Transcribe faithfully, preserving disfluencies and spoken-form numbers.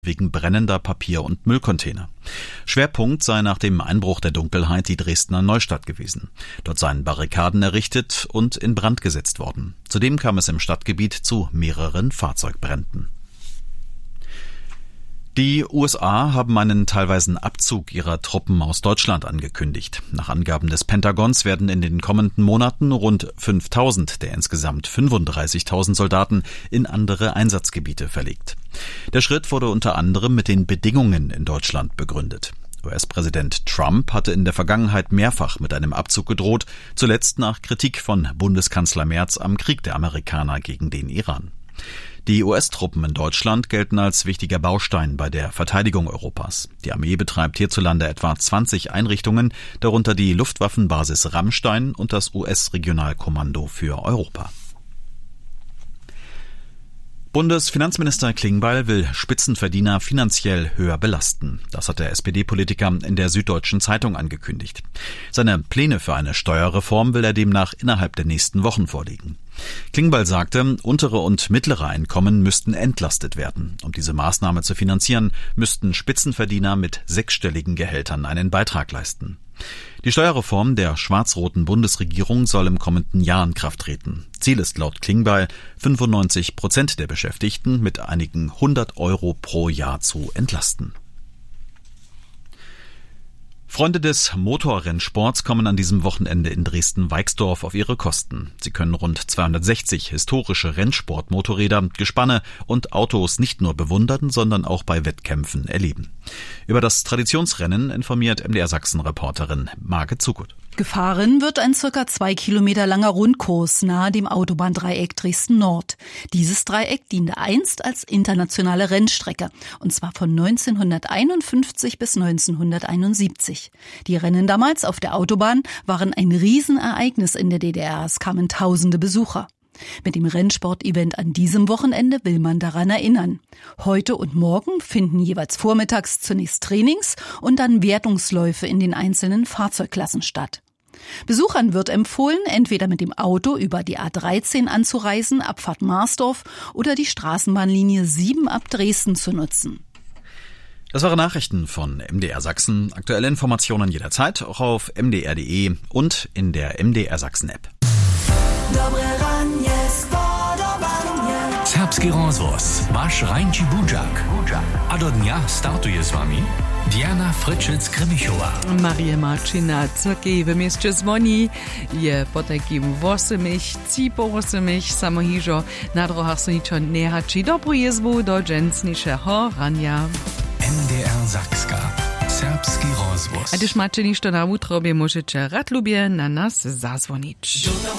wegen brennender Papier- und Müllcontainer. Schwerpunkt sei nach dem Einbruch der Dunkelheit die Dresdner Neustadt gewesen. Dort seien Barrikaden errichtet und in Brand gesetzt worden. Zudem kam es im Stadtgebiet zu mehreren Fahrzeugbränden. Die U S A haben einen teilweisen Abzug ihrer Truppen aus Deutschland angekündigt. Nach Angaben des Pentagons werden in den kommenden Monaten rund fünftausend der insgesamt fünfunddreißigtausend Soldaten in andere Einsatzgebiete verlegt. Der Schritt wurde unter anderem mit den Bedingungen in Deutschland begründet. U S-Präsident Trump hatte in der Vergangenheit mehrfach mit einem Abzug gedroht, zuletzt nach Kritik von Bundeskanzler Merz am Krieg der Amerikaner gegen den Iran. Die U S-Truppen in Deutschland gelten als wichtiger Baustein bei der Verteidigung Europas. Die Armee betreibt hierzulande etwa zwanzig Einrichtungen, darunter die Luftwaffenbasis Rammstein und das U S-Regionalkommando für Europa. Bundesfinanzminister Klingbeil will Spitzenverdiener finanziell höher belasten. Das hat der S P D-Politiker in der Süddeutschen Zeitung angekündigt. Seine Pläne für eine Steuerreform will er demnach innerhalb der nächsten Wochen vorlegen. Klingbeil sagte, untere und mittlere Einkommen müssten entlastet werden. Um diese Maßnahme zu finanzieren, müssten Spitzenverdiener mit sechsstelligen Gehältern einen Beitrag leisten. Die Steuerreform der schwarz-roten Bundesregierung soll im kommenden Jahr in Kraft treten. Ziel ist laut Klingbeil, fünfundneunzig Prozent der Beschäftigten mit einigen hundert Euro pro Jahr zu entlasten. Freunde des Motorrennsports kommen an diesem Wochenende in Dresden-Weixdorf auf ihre Kosten. Sie können rund zweihundertsechzig historische Rennsportmotorräder, Gespanne und Autos nicht nur bewundern, sondern auch bei Wettkämpfen erleben. Über das Traditionsrennen informiert M D R Sachsen-Reporterin Margit Zuckut. Gefahren wird ein circa zwei Kilometer langer Rundkurs nahe dem Autobahndreieck Dresden-Nord. Dieses Dreieck diente einst als internationale Rennstrecke, und zwar von neunzehnhunderteinundfünfzig bis neunzehnhunderteinundsiebzig. Die Rennen damals auf der Autobahn waren ein Riesenereignis in der D D R. Es kamen tausende Besucher. Mit dem Rennsport-Event an diesem Wochenende will man daran erinnern. Heute und morgen finden jeweils vormittags zunächst Trainings und dann Wertungsläufe in den einzelnen Fahrzeugklassen statt. Besuchern wird empfohlen, entweder mit dem Auto über die A dreizehn anzureisen, Abfahrt Marsdorf, oder die Straßenbahnlinie sieben ab Dresden zu nutzen. Das waren Nachrichten von M D R Sachsen. Aktuelle Informationen jederzeit auch auf m d r punkt d e und in der M D R Sachsen App. Serbski rozvoz, váš Rajnči Budžak. A do dňa startuje s vami Diana Fritschic-Krimichova. Maria Marcina Cokej w mieście Zvoni je po takim osemich, cipo osemich samohižo na drohach so ničo nehači dobru jezbu do džencnišeho rania. M D R Sakska. Serbski rozvoz. A když máte ništo na útrobie, môžete rad ľubie na nás zazvoniť.